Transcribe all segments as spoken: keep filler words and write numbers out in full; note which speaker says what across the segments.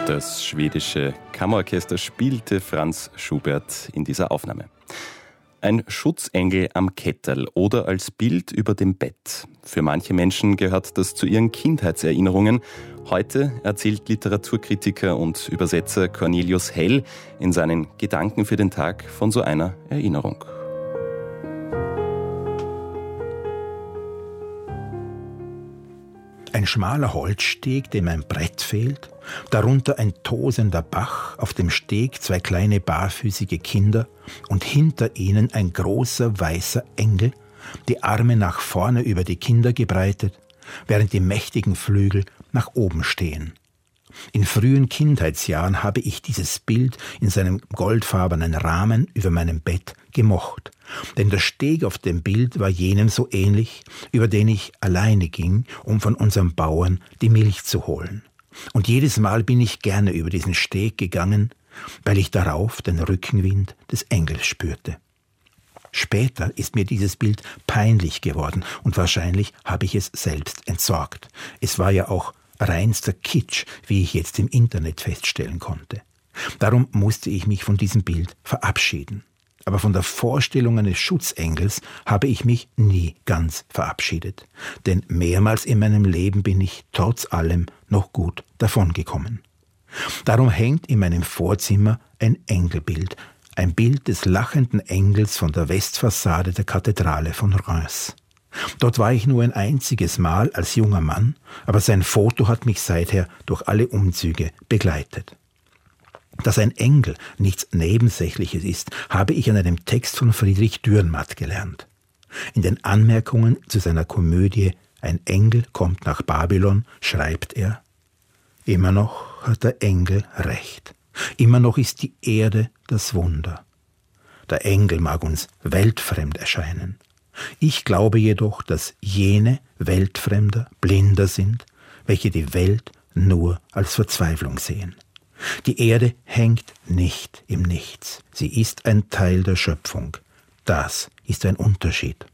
Speaker 1: Das schwedische Kammerorchester spielte Franz Schubert in dieser Aufnahme. Ein Schutzengel am Ketterl oder als Bild über dem Bett. Für manche Menschen gehört das zu ihren Kindheitserinnerungen. Heute erzählt Literaturkritiker und Übersetzer Cornelius Hell in seinen Gedanken für den Tag von so einer Erinnerung.
Speaker 2: Ein schmaler Holzsteg, dem ein Brett fehlt, darunter ein tosender Bach, auf dem Steg zwei kleine barfüßige Kinder und hinter ihnen ein großer weißer Engel, die Arme nach vorne über die Kinder gebreitet, während die mächtigen Flügel nach oben stehen. In frühen Kindheitsjahren habe ich dieses Bild in seinem goldfarbenen Rahmen über meinem Bett gemocht. Denn der Steg auf dem Bild war jenem so ähnlich, über den ich alleine ging, um von unserem Bauern die Milch zu holen. Und jedes Mal bin ich gerne über diesen Steg gegangen, weil ich darauf den Rückenwind des Engels spürte. Später ist mir dieses Bild peinlich geworden und wahrscheinlich habe ich es selbst entsorgt. Es war ja auch reinster Kitsch, wie ich jetzt im Internet feststellen konnte. Darum musste ich mich von diesem Bild verabschieden. Aber von der Vorstellung eines Schutzengels habe ich mich nie ganz verabschiedet. Denn mehrmals in meinem Leben bin ich trotz allem noch gut davongekommen. Darum hängt in meinem Vorzimmer ein Engelbild, ein Bild des lachenden Engels von der Westfassade der Kathedrale von Reims. Dort war ich nur ein einziges Mal als junger Mann, aber sein Foto hat mich seither durch alle Umzüge begleitet. Dass ein Engel nichts Nebensächliches ist, habe ich an einem Text von Friedrich Dürrenmatt gelernt. In den Anmerkungen zu seiner Komödie »Ein Engel kommt nach Babylon« schreibt er: »Immer noch hat der Engel recht. Immer noch ist die Erde das Wunder. Der Engel mag uns weltfremd erscheinen. Ich glaube jedoch, dass jene Weltfremder blinder sind, welche die Welt nur als Verzweiflung sehen. Die Erde hängt nicht im Nichts. Sie ist ein Teil der Schöpfung. Das ist ein Unterschied.«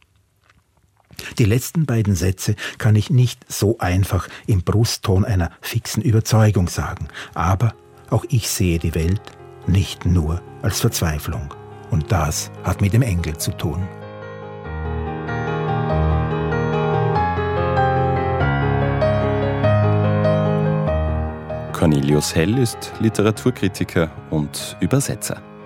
Speaker 2: Die letzten beiden Sätze kann ich nicht so einfach im Brustton einer fixen Überzeugung sagen. Aber auch ich sehe die Welt nicht nur als Verzweiflung. Und das hat mit dem Engel zu tun.
Speaker 1: Cornelius Hell ist Literaturkritiker und Übersetzer.